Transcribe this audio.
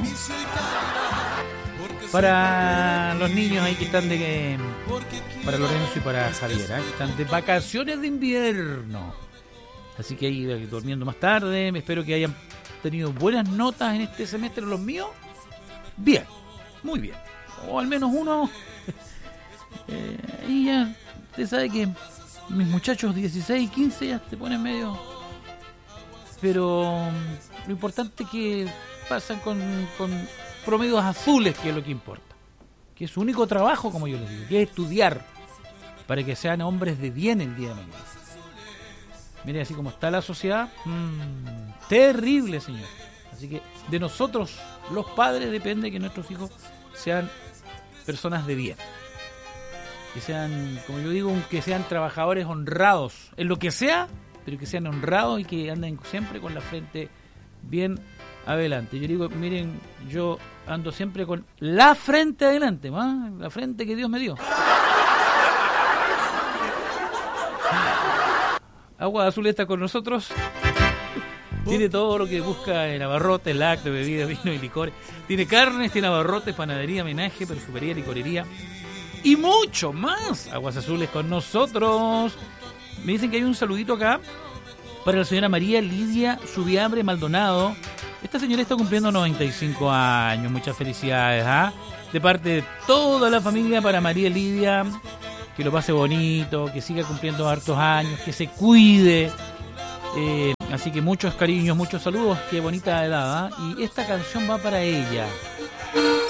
Para los niños ahí que están para Lorenzo y para Javier, que están de vacaciones de invierno. Así que ahí durmiendo más tarde. Espero que hayan tenido buenas notas en este semestre. Los míos, bien, muy bien. O al menos uno. Y ya, usted sabe que mis muchachos 16 y 15 ya te ponen medio. Pero lo importante es que pasan con promedios azules, que es lo que importa. Que es su único trabajo, como yo les digo, que es estudiar para que sean hombres de bien el día de mañana. Mire, así como está la sociedad, terrible, señor. Así que de nosotros, los padres, depende que nuestros hijos sean personas de bien. Que sean, como yo digo, que sean trabajadores honrados en lo que sea, pero que sean honrados y que anden siempre con la frente bien adelante. Yo digo, miren, yo ando siempre con la frente adelante, ¿no? La frente que Dios me dio. Agua Azul está con nosotros. Tiene todo lo que busca en abarrotes, lácteos, bebidas, vino y licores. Tiene carnes, tiene abarrotes, panadería, menaje, perfumería, licorería y mucho más. Aguas Azules con nosotros. Me dicen que hay un saludito acá para la señora María Lidia Subiabre Maldonado. Esta señora está cumpliendo 95 años. Muchas felicidades, de parte de toda la familia para María Lidia. Que lo pase bonito, que siga cumpliendo hartos años, que se cuide. Así que muchos cariños, muchos saludos. Qué bonita edad, Y esta canción va para ella.